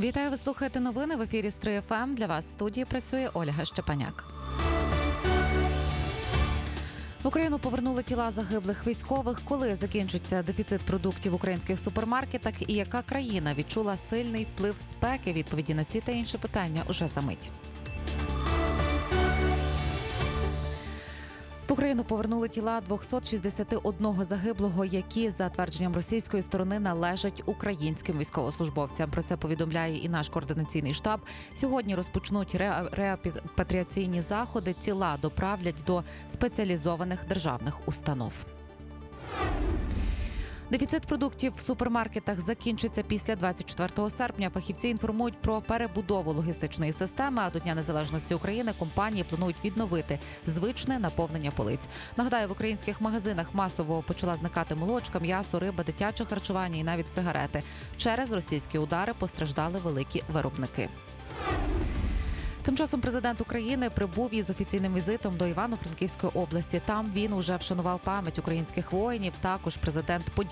Вітаю, ви слухаєте новини в ефірі Стрий ФМ. Для вас в студії працює Ольга Щепаняк. В Україну повернули тіла загиблих військових. Коли закінчиться дефіцит продуктів в українських супермаркетах і яка країна відчула сильний вплив спеки? Відповіді на ці та інші питання уже за мить. В Україну повернули тіла 261 загиблого, які, за твердженням російської сторони, належать українським військовослужбовцям. Про це повідомляє і наш координаційний штаб. Сьогодні розпочнуть репатріаційні заходи. Тіла доправлять до спеціалізованих державних установ. Дефіцит продуктів в супермаркетах закінчиться після 24 серпня. Фахівці інформують про перебудову логістичної системи, а до Дня незалежності України компанії планують відновити звичне наповнення полиць. Нагадаю, в українських магазинах масово почала зникати молочка, м'ясо, риба, дитяче харчування і навіть сигарети. Через російські удари постраждали великі виробники. Тим часом президент України прибув із офіційним візитом до Івано-Франківської області. Там він уже вшанував пам'ять українських воїнів. Також президент